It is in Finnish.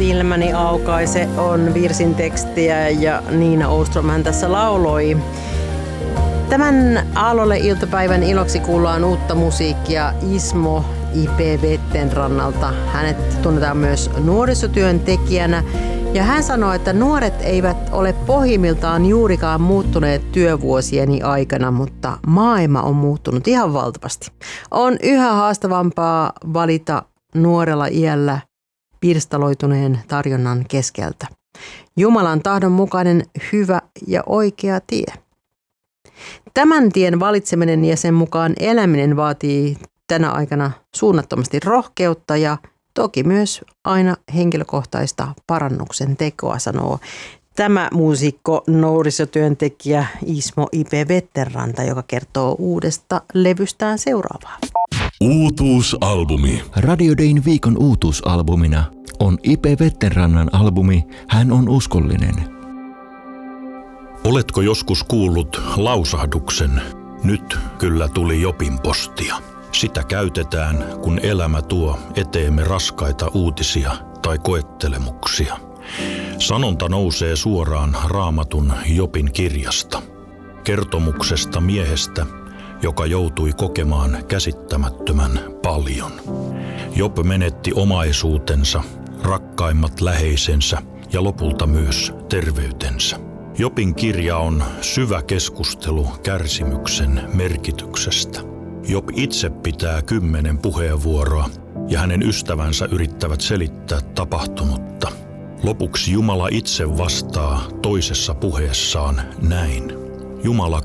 Silmäni aukaise on virsin tekstiä ja Niina Åström hän tässä lauloi. Tämän Aallolle iltapäivän iloksi kuullaan uutta musiikkia Ismo IP Vettenrannalta. Hänet tunnetaan myös nuorisotyöntekijänä ja hän sanoo, että nuoret eivät ole pohjimmiltaan juurikaan muuttuneet työvuosieni aikana, mutta maailma on muuttunut ihan valtavasti. On yhä haastavampaa valita nuorella iällä pirstaloituneen tarjonnan keskeltä. Jumalan tahdon mukainen hyvä ja oikea tie. Tämän tien valitseminen ja sen mukaan eläminen vaatii tänä aikana suunnattomasti rohkeutta ja toki myös aina henkilökohtaista parannuksen tekoa, sanoo tämä muusikko, nuorisotyöntekijä Ismo IP Vettenranta, joka kertoo uudesta levystään seuraavaa. Uutuusalbumi. Radio Dayn viikon uutuusalbumina on IP Vettenrannan albumi Hän on uskollinen. Oletko joskus kuullut lausahduksen, nyt kyllä tuli Jopin postia? Sitä käytetään, kun elämä tuo eteemme raskaita uutisia tai koettelemuksia. Sanonta nousee suoraan Raamatun Jopin kirjasta. Kertomuksesta miehestä, joka joutui kokemaan käsittämättömän paljon. Job menetti omaisuutensa, rakkaimmat läheisensä ja lopulta myös terveytensä. Jobin kirja on syvä keskustelu kärsimyksen merkityksestä. Job itse pitää 10 puheenvuoroa ja hänen ystävänsä yrittävät selittää tapahtunutta. Lopuksi Jumala itse vastaa toisessa puheessaan näin. Jumala